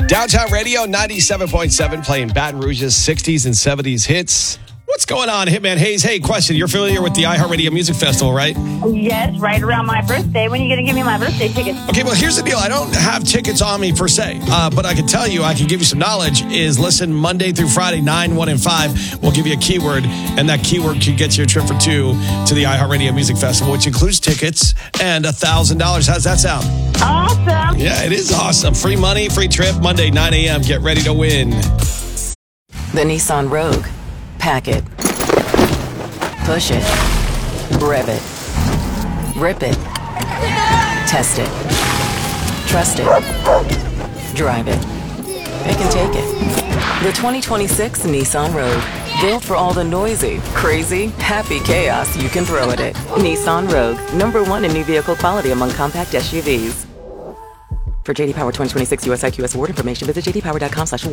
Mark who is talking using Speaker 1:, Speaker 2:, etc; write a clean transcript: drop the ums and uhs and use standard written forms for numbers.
Speaker 1: Downtown Radio 97.7 playing Baton Rouge's 60s and 70s hits. What's going on, Hitman Hayes? Hey, question. You're familiar with the iHeartRadio Music Festival, right?
Speaker 2: Yes, right around my birthday. When are you going to give me my birthday tickets?
Speaker 1: Okay, well, here's the deal. I don't have tickets on me per se, but I can tell you, I can give you some knowledge, is listen Monday through Friday, 9, 1, and 5. We'll give you a keyword, and that keyword could get you a trip for two to the iHeartRadio Music Festival, which includes tickets and $1,000. How's that sound?
Speaker 2: Awesome.
Speaker 1: Yeah, it is awesome. Free money, free trip, Monday, 9 a.m. Get ready to win.
Speaker 3: The Nissan Rogue. Pack it. Push it. Rev it. Rip it. Test it. Trust it. Drive it. It can take it. The 2026 Nissan Rogue. Built for all the noisy, crazy, happy chaos you can throw at it. Nissan Rogue. #1 in new vehicle quality among compact SUVs. For JD Power 2026 US IQS award information, visit jdpower.com/award.